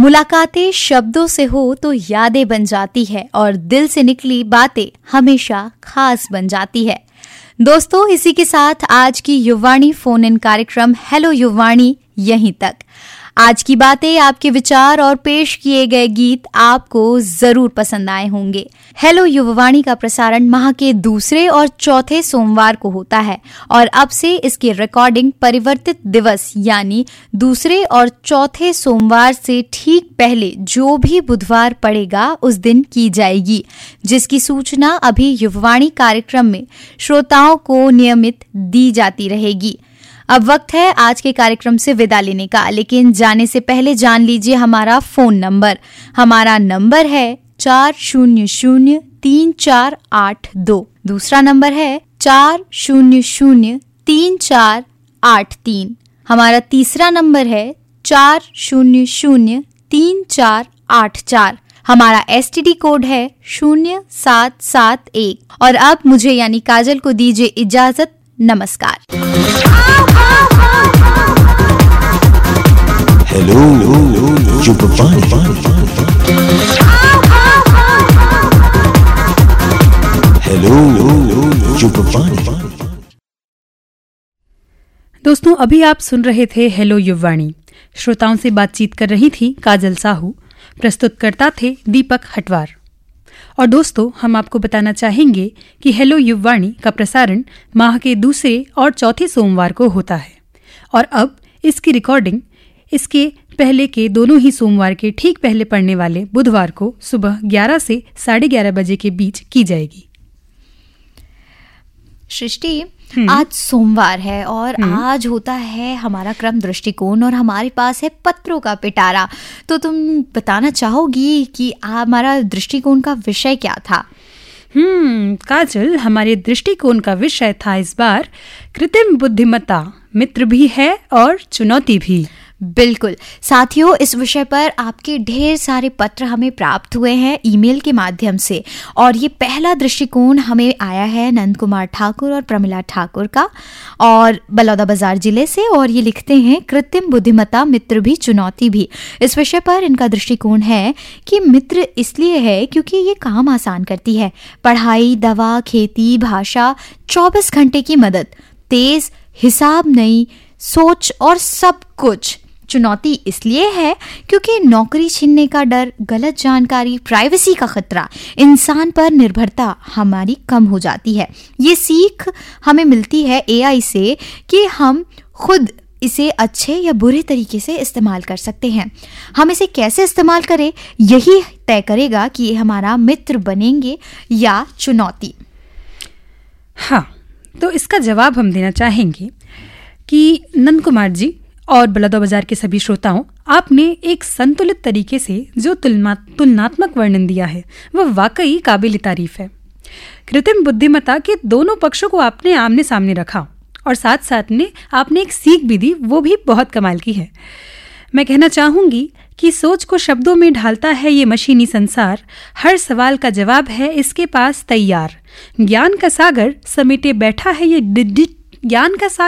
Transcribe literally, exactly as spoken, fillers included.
मुलाकातें शब्दों से हो तो यादें बन जाती है और दिल से निकली बातें हमेशा खास बन जाती है। दोस्तों, इसी के साथ आज की युववाणी फोन इन कार्यक्रम हेलो युववाणी यहीं तक। आज की बातें, आपके विचार और पेश किए गए गीत आपको जरूर पसंद आए होंगे। हेलो युववाणी का प्रसारण माह के दूसरे और चौथे सोमवार को होता है और अब से इसकी रिकॉर्डिंग परिवर्तित दिवस यानी दूसरे और चौथे सोमवार से ठीक पहले जो भी बुधवार पड़ेगा उस दिन की जाएगी, जिसकी सूचना अभी युववाणी कार्यक्रम में श्रोताओं को नियमित दी जाती रहेगी। अब वक्त है आज के कार्यक्रम से विदा लेने का, लेकिन जाने से पहले जान लीजिए हमारा फोन नंबर। हमारा नंबर है चार शून्य शून्य तीन चार आठ दो। दूसरा नंबर है चार शून्य शून्य तीन चार आठ तीन। हमारा तीसरा नंबर है चार शून्य शून्य तीन चार आठ चार। हमारा एसटीडी कोड है शून्य सात सात एक। और अब मुझे यानी काजल को दीजिए इजाजत। नमस्कार। हेलो युववाणी। हेलो युववाणी। दोस्तों, अभी आप सुन रहे थे हेलो युववाणी। श्रोताओं से बातचीत कर रही थी काजल साहू। प्रस्तुतकर्ता थे दीपक हटवार। और दोस्तों, हम आपको बताना चाहेंगे कि हेलो युववाणी का प्रसारण माह के दूसरे और चौथे सोमवार को होता है और अब इसकी रिकॉर्डिंग इसके पहले के दोनों ही सोमवार के ठीक पहले पड़ने वाले बुधवार को सुबह ग्यारह से साढ़े ग्यारह बजे के बीच की जाएगी। सृष्टि, आज सोमवार है और आज होता है हमारा क्रम दृष्टिकोण और हमारे पास है पत्रों का पिटारा। तो तुम बताना चाहोगी कि हमारा दृष्टिकोण का विषय क्या था? हम्म काजल, हमारे दृष्टिकोण का विषय था इस बार कृत्रिम बुद्धिमत्ता, मित्र भी है और चुनौती भी। बिल्कुल साथियों, इस विषय पर आपके ढेर सारे पत्र हमें प्राप्त हुए हैं ईमेल के माध्यम से और ये पहला दृष्टिकोण हमें आया है नंद कुमार ठाकुर और प्रमिला ठाकुर का और बलौदाबाजार जिले से। और ये लिखते हैं कृत्रिम बुद्धिमत्ता, मित्र भी चुनौती भी। इस विषय पर इनका दृष्टिकोण है कि मित्र इसलिए है क्योंकि ये काम आसान करती है, पढ़ाई, दवा, खेती, भाषा, चौबीस घंटे की मदद, तेज, हिसाब नहीं, सोच और सब कुछ। चुनौती इसलिए है क्योंकि नौकरी छीनने का डर, गलत जानकारी, प्राइवेसी का खतरा, इंसान पर निर्भरता हमारी कम हो जाती है। ये सीख हमें मिलती है एआई से कि हम खुद इसे अच्छे या बुरे तरीके से इस्तेमाल कर सकते हैं। हम इसे कैसे इस्तेमाल करें यही तय करेगा कि ये हमारा मित्र बनेंगे या चुनौती। हाँ, तो इसका जवाब हम देना चाहेंगे कि नंद कुमार जी और बलौदाबाजार के सभी श्रोताओं, आपने एक संतुलित तरीके से जो तुलना तुलनात्मक वर्णन दिया है वह वाकई काबिल तारीफ है। कृत्रिम बुद्धिमत्ता के दोनों पक्षों को आपने आमने सामने रखा और साथ साथ में आपने एक सीख भी दी, वो भी बहुत कमाल की है। मैं कहना चाहूंगी कि सोच को शब्दों में ढालता है ये मशीनी संसार, हर सवाल का जवाब है इसके पास तैयार। ज्ञान का सागर समेटे बैठा है ये ज्ञान का सागर